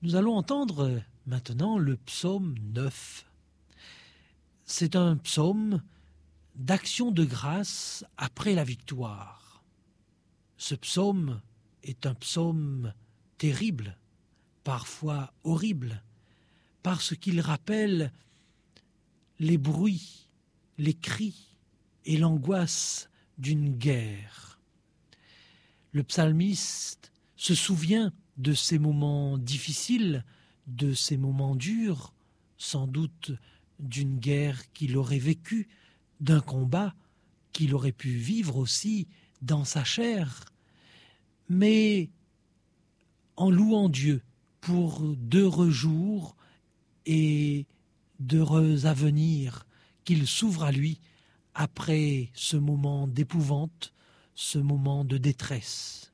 Nous allons entendre maintenant le psaume 9. C'est un psaume d'action de grâce après la victoire. Ce psaume est un psaume terrible, parfois horrible, parce qu'il rappelle les bruits, les cris et l'angoisse d'une guerre. Le psalmiste se souvient de ces moments difficiles, de ces moments durs, sans doute d'une guerre qu'il aurait vécue, d'un combat qu'il aurait pu vivre aussi dans sa chair, mais en louant Dieu pour d'heureux jours et d'heureux avenirs qu'il s'ouvre à lui après ce moment d'épouvante, ce moment de détresse.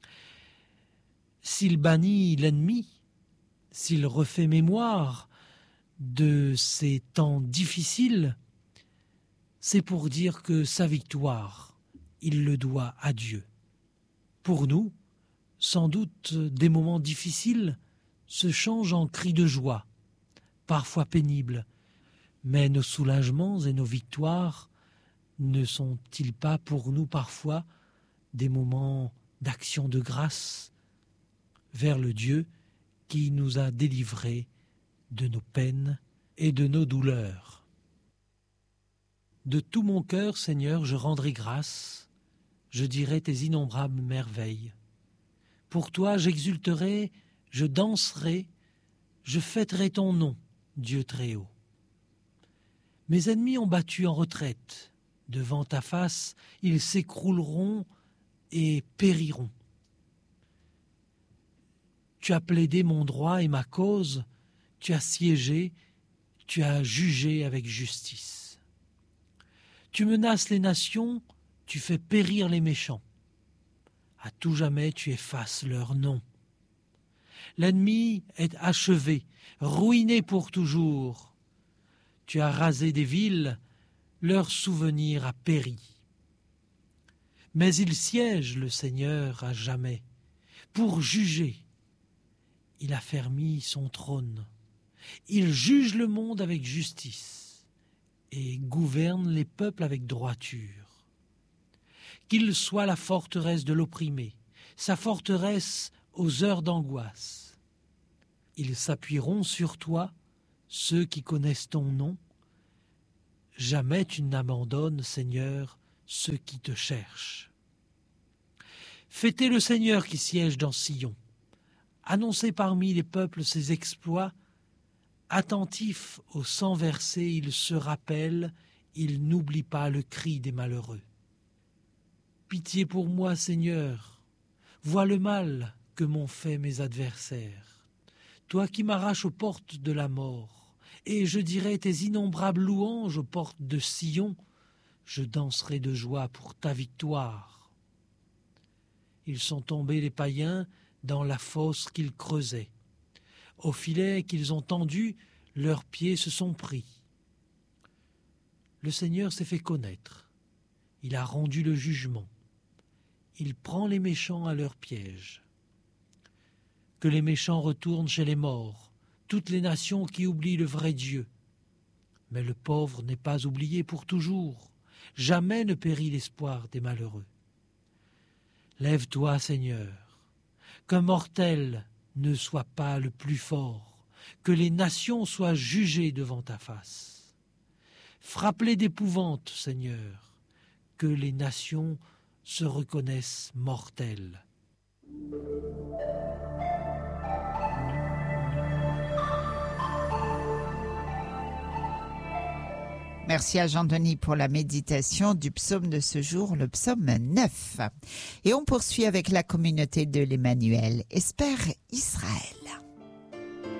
S'il bannit l'ennemi, s'il refait mémoire de ces temps difficiles, c'est pour dire que sa victoire, il le doit à Dieu. Pour nous, sans doute des moments difficiles se changent en cris de joie, parfois pénibles, mais nos soulagements et nos victoires ne sont-ils pas pour nous parfois des moments d'action de grâce vers le Dieu qui nous a délivrés de nos peines et de nos douleurs. De tout mon cœur, Seigneur, je rendrai grâce, je dirai tes innombrables merveilles. Pour toi, j'exulterai, je danserai, je fêterai ton nom, Dieu très haut. Mes ennemis ont battu en retraite. Devant ta face, ils s'écrouleront et périront. Tu as plaidé mon droit et ma cause, tu as siégé, tu as jugé avec justice. Tu menaces les nations, tu fais périr les méchants. À tout jamais tu effaces leur nom. L'ennemi est achevé, ruiné pour toujours. Tu as rasé des villes, leur souvenir a péri. Mais il siège, le Seigneur, à jamais, pour juger. Il a fermi son trône. Il juge le monde avec justice et gouverne les peuples avec droiture. Qu'il soit la forteresse de l'opprimé, sa forteresse aux heures d'angoisse. Ils s'appuieront sur toi, ceux qui connaissent ton nom. Jamais tu n'abandonnes, Seigneur, ceux qui te cherchent. Fêtez le Seigneur qui siège dans Sion. Annoncez parmi les peuples ses exploits. Attentif au sang versé, il se rappelle, il n'oublie pas le cri des malheureux. Pitié pour moi, Seigneur, vois le mal que m'ont fait mes adversaires. Toi qui m'arraches aux portes de la mort, et je dirai tes innombrables louanges aux portes de Sion, je danserai de joie pour ta victoire. Ils sont tombés les païens dans la fosse qu'ils creusaient. Au filet qu'ils ont tendu, leurs pieds se sont pris. Le Seigneur s'est fait connaître. Il a rendu le jugement. Il prend les méchants à leur piège. Que les méchants retournent chez les morts, toutes les nations qui oublient le vrai Dieu. Mais le pauvre n'est pas oublié pour toujours. Jamais ne périt l'espoir des malheureux. Lève-toi, Seigneur, qu'un mortel ne soit pas le plus fort, que les nations soient jugées devant ta face. Frappe-les d'épouvante, Seigneur, que les nations se reconnaissent mortelles. Merci à Jean-Denis pour la méditation du psaume de ce jour, le psaume 9. Et on poursuit avec la communauté de l'Emmanuel. Espère Israël.